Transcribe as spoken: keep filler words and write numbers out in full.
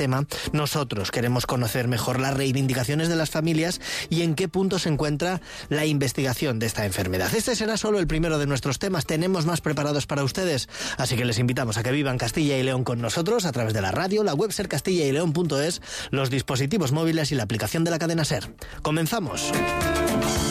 tema, nosotros queremos conocer mejor las reivindicaciones de las familias y en qué punto se encuentra la investigación de esta enfermedad. Este será solo el primero de nuestros temas, tenemos más preparados para ustedes, así que les invitamos a que vivan Castilla y León con nosotros a través de la radio, la web ser castilla y león punto es, los dispositivos móviles y la aplicación de la cadena SER. ¡Comenzamos!